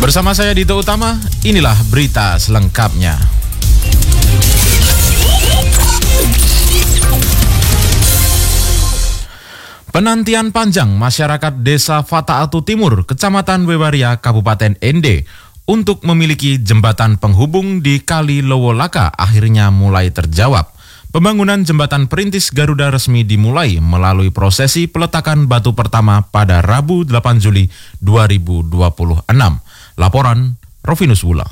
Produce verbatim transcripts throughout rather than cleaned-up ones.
Bersama saya Dito Utama, inilah berita selengkapnya. Penantian panjang masyarakat Desa Fataatu Timur, Kecamatan Wewaria, Kabupaten Ende untuk memiliki jembatan penghubung di Kali Lowolaka akhirnya mulai terjawab. Pembangunan jembatan perintis Garuda resmi dimulai melalui prosesi peletakan batu pertama pada Rabu delapan Juli dua ribu dua puluh enam. Laporan Rovinus Wula.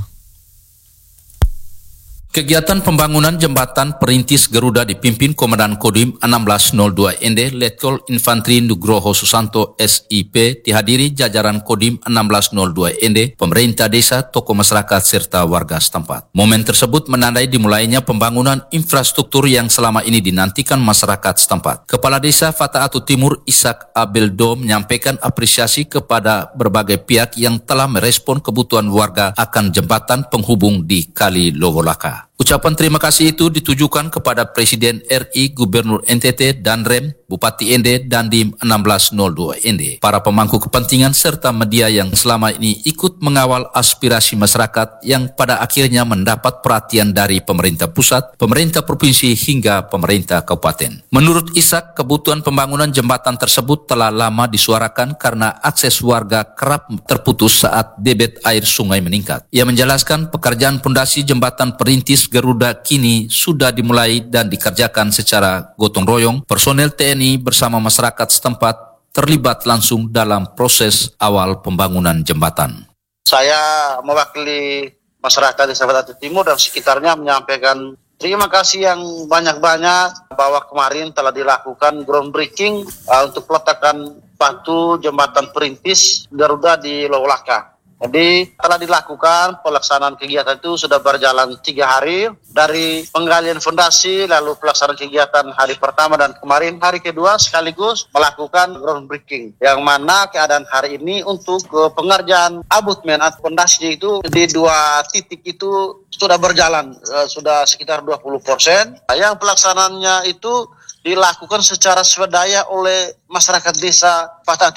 Kegiatan pembangunan jembatan perintis Garuda dipimpin Komandan Kodim enam belas nol dua Ende Letkol Infantri Nugroho Susanto S I P, dihadiri jajaran Kodim enam belas nol dua Ende, pemerintah desa, tokoh masyarakat, serta warga setempat. Momen tersebut menandai dimulainya pembangunan infrastruktur yang selama ini dinantikan masyarakat setempat. Kepala Desa Fataatu Timur Ishak Abeldo menyampaikan apresiasi kepada berbagai pihak yang telah merespon kebutuhan warga akan jembatan penghubung di Kali Lowolaka. Ucapan terima kasih itu ditujukan kepada Presiden R I, Gubernur N T T, Danrem, Bupati Ende, Dandim enam belas nol dua Ende, para pemangku kepentingan serta media yang selama ini ikut mengawal aspirasi masyarakat yang pada akhirnya mendapat perhatian dari pemerintah pusat, pemerintah provinsi hingga pemerintah kabupaten. Menurut Ishak, kebutuhan pembangunan jembatan tersebut telah lama disuarakan karena akses warga kerap terputus saat debit air sungai meningkat. Ia menjelaskan pekerjaan pondasi jembatan perintis Garuda kini sudah dimulai dan dikerjakan secara gotong royong. Personel T N I bersama masyarakat setempat terlibat langsung dalam proses awal pembangunan jembatan. Saya mewakili masyarakat Desa Fataatu Timur dan sekitarnya menyampaikan terima kasih yang banyak-banyak bahwa kemarin telah dilakukan groundbreaking uh, untuk peletakan batu jembatan perintis Garuda di Lowolaka. Jadi telah dilakukan pelaksanaan kegiatan itu sudah berjalan tiga hari dari penggalian fondasi, lalu pelaksanaan kegiatan hari pertama dan kemarin hari kedua sekaligus melakukan groundbreaking. Yang mana keadaan hari ini untuk uh, pengerjaan abutmen atau fondasi itu di dua titik itu sudah berjalan, uh, sudah sekitar dua puluh persen. Yang pelaksanaannya itu dilakukan secara swadaya oleh masyarakat desa Fataatu